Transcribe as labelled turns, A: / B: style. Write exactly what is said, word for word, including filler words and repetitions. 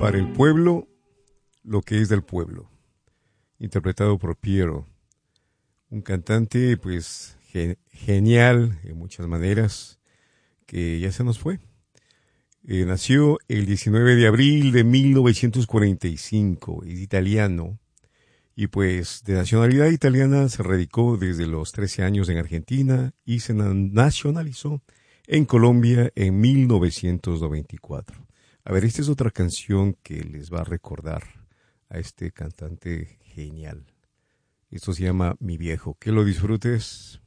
A: Para el pueblo, lo que es del pueblo, interpretado por Piero, un cantante pues ge- genial en muchas maneras, que ya se nos fue. Eh, nació el diecinueve de abril de mil novecientos cuarenta y cinco, es italiano, y pues de nacionalidad italiana se radicó desde los trece años en Argentina y se na- nacionalizó en Colombia en mil novecientos noventa y cuatro. A ver, esta es otra canción que les va a recordar a este cantante genial. Esto se llama Mi Viejo. Que lo disfrutes.